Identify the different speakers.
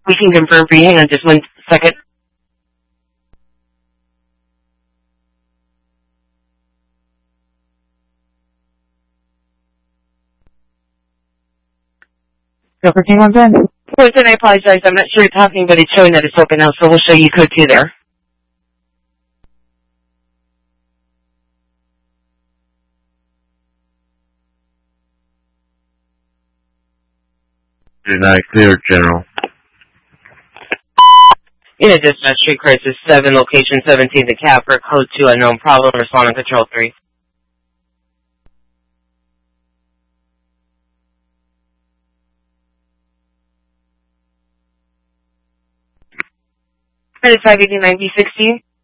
Speaker 1: We can confirm for you. Hang on just 1 second.
Speaker 2: Go for King 110.
Speaker 1: Listen, I apologize. I'm not sure you're talking, but it's showing that it's open now, so we'll show you code 2 there.
Speaker 3: Denied clear, General.
Speaker 1: Unit Dispatch, Street Crisis 7, Location 17, the Capra, code 2, unknown problem, responding Control 3. Minute 589 B16.